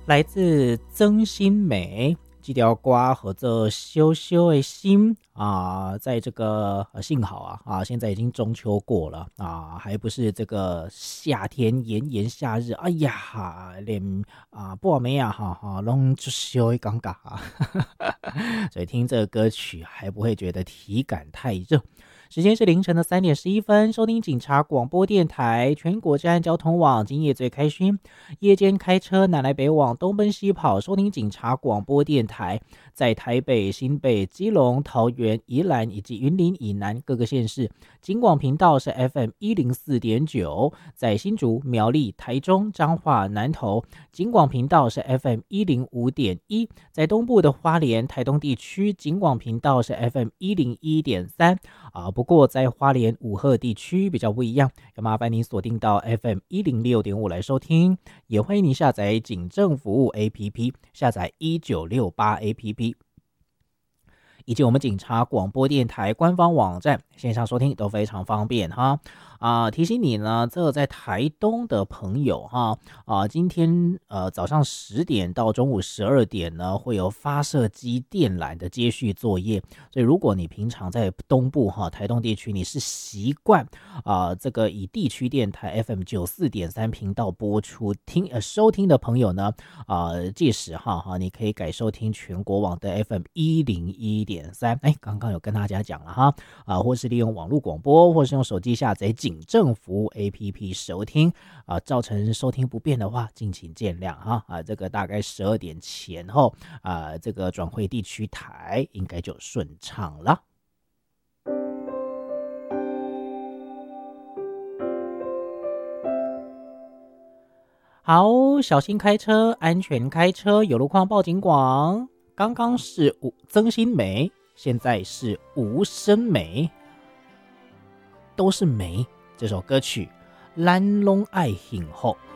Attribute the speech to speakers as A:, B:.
A: 来自曾心美这条歌和这羞羞的心在这个幸好现在已经中秋过了还不是这个夏天炎炎夏日，哎呀，连半暝拢就羞一尴尬所以听这个歌曲还不会觉得体感太热。时间是凌晨的3点11分，收听警察广播电台，全国治安交通网，今夜最开心。夜间开车南来北往，东奔西跑，收听警察广播电台，在台北、新北、基隆、桃园、宜兰以及云林以南各个县市，警广频道是 FM104.9，在新竹、苗栗、台中、彰化、南投，警广频道是 FM105.1，在东部的花莲、台东地区，警广频道是 FM101.3。不过在花莲五鹤地区比较不一样，要麻烦您锁定到 FM106.5 来收听，也欢迎您下载警政服务 APP， 下载1968 APP， 以及我们警察广播电台官方网站，线上收听都非常方便哈。提醒你呢，这在台东的朋友今天早上10点到中午12点呢，会有发射机电缆的接续作业，所以如果你平常在东部台东地区，你是习惯这个以地区电台 FM94.3 频道播出收听的朋友呢，届时你可以改收听全国网的 FM101.3。刚刚有跟大家讲了或是利用网络广播，或是用手机下载警政服务 APP 收听造成收听不便的话，敬请见谅这个大概12点前后这个转回地区台应该就顺畅了。好，小心开车，安全开车，有路况报警广。刚刚是曾心梅，现在是吴声梅，都是梅。这首歌曲咱拢爱幸福。